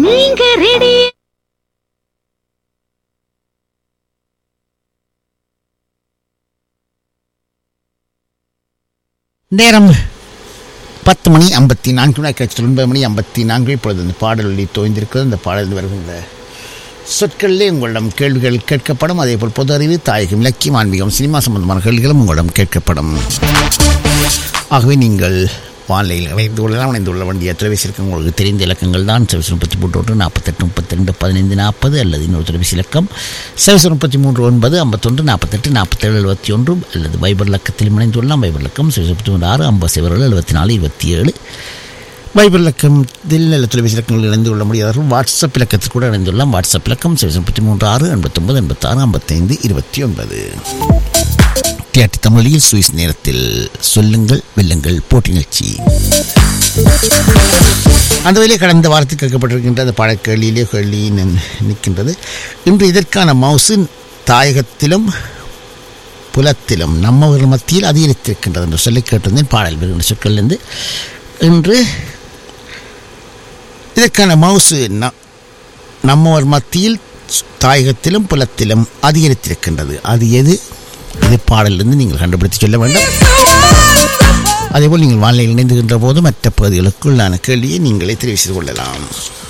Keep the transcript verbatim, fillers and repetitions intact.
நீங்க ரெடி? நேரம் பத்து மணி ஐம்பத்தி நான்கு கட்சி ஒன்பது மணி ஐம்பத்தி நான்கு இப்பொழுது இந்த பாடல் தோய்ந்திருக்கிறது. இந்த பாடல் வருகின்ற சொற்களிலே உங்களிடம் கேள்விகள் கேட்கப்படும். அதே போல் பொது அறிவு, தாயகம், இலக்கியம், ஆன்மீகம், சினிமா சம்பந்தமான கேள்விகளும் உங்களிடம் கேட்கப்படும். ஆகவே நீங்கள் வானிலையில் இணைந்து கொள்ளலாம். இணைந்து கொள்ள வேண்டிய தொலைபேசி இலக்கம் உங்களுக்கு தெரிந்த இலக்கங்கள் தான். செவசு முப்பத்தி மூன்று ஒன்று நாற்பத்தெட்டு முப்பத்தி ரெண்டு பதினைந்து நாற்பது அல்லது இன்னொரு தொலைபேசி இலக்கம் செவசு முப்பத்தி மூன்று ஒன்பது ஐம்பத்தொன்று நாற்பத்தெட்டு நாற்பத்தேழு எழுபத்தி ஒன்று அல்லது வைபர் இலக்கத்தில் இணைந்து கொள்ளலாம். வைபர் இலக்கம் செவசு முப்பத்தி மூன்று ஆறு ஐம்பது சைபர்கள் எழுபத்தி நாலு இருபத்தி ஏழு. வைபர் இலக்கத்தில் நல்ல தொலைபேசி இலக்கங்கள் இணைந்து கொள்ள முடியாதவர்கள் வாட்ஸ்அப் இலக்கத்தில் கூட இணைந்துள்ளலாம். வாட்ஸ்அப் இலக்கம் செவசு முப்பத்தி மூன்று ஆறு எண்பத்தொன்பது எண்பத்தாறு ஐம்பத்தைந்து இருபத்தி ஒன்பது. டிஆர்டி தமிழில் சுவிஸ் நேரத்தில் சொல்லுங்கள் வெல்லுங்கள் போட்டி நிகழ்ச்சி. அந்த வழியே கடந்த வாரத்தில் கேட்கப்பட்டிருக்கின்ற அந்த பாடக்கேள்வியிலே கேள்வி நிற்கின்றது. இன்று இதற்கான மவுசு தாயகத்திலும் புலத்திலும் நம்மவர்கள் மத்தியில் அதிகரித்திருக்கின்றது என்று சொல்லி கேட்டிருந்தேன். பாடல் வருகின்ற சொற்களிலிருந்து இன்று இதற்கான மவுசு நம்மவர் மத்தியில் தாயகத்திலும் புலத்திலும் அதிகரித்திருக்கின்றது. அது எது? இது பாடலிருந்து நீங்கள் கண்டுபிடித்து சொல்ல வேண்டும். அதேபோல் நீங்கள் வானிலையில் இணைந்துகின்ற போது மற்ற பகுதிகளுக்குள்ளான கேள்வியை நீங்களே தெரிவு செய்து கொள்ளலாம்.